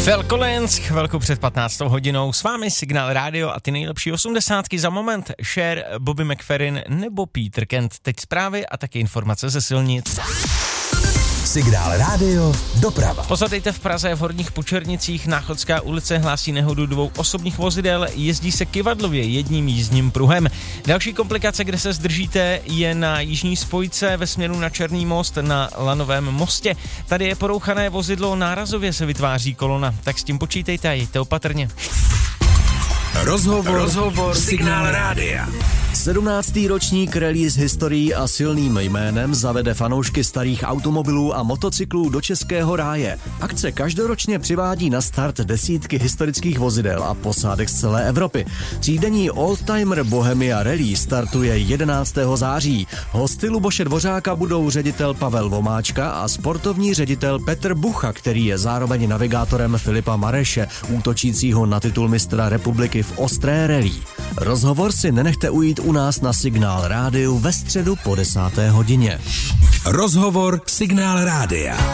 Phil Collins, chvilku před 15. hodinou, s vámi Signál Rádio a ty nejlepší 80 za moment. Cher, Bobby McFerrin nebo Peter Kent. Teď zprávy a taky informace ze silnic. Signál Rádio, doprava. Pozadejte v Praze v Horních Počernicích, Náchodská ulice hlásí nehodu 2 osobních vozidel, jezdí se kyvadlově jedním jízdním pruhem. Další komplikace, kde se zdržíte, je na jižní spojce ve směru na Černý most na Lanovém mostě. Tady je porouchané vozidlo, nárazově se vytváří kolona, tak s tím počítejte a jeďte opatrně. Rozhovor Signál Rádia. 17. ročník rally s historií a silným jménem zavede fanoušky starých automobilů a motocyklů do českého ráje. Akce každoročně přivádí na start desítky historických vozidel a posádek z celé Evropy. Třídenní Oldtimer Bohemia Rally startuje 11. září. Hosty Luboše Dvořáka budou ředitel Pavel Vomáčka a sportovní ředitel Petr Bucha, který je zároveň navigátorem Filipa Mareše, útočícího na titul mistra republiky v ostré rally. Rozhovor si nenechte ujít u nás na Signál Rádiu ve středu po 10. hodině. Rozhovor Signál Rádia.